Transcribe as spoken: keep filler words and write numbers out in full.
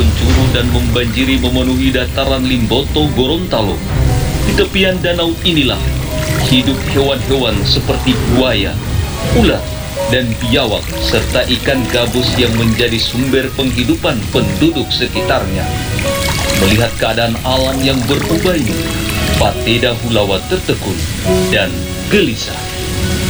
mencuru dan membanjiri memenuhi dataran Limboto Gorontalo. Di tepian danau inilah hidup hewan-hewan seperti buaya, ular, dan biawak, serta ikan gabus yang menjadi sumber penghidupan penduduk sekitarnya. Melihat keadaan alam yang berubah ini, Pateda Hulawa tertekun dan gelisah.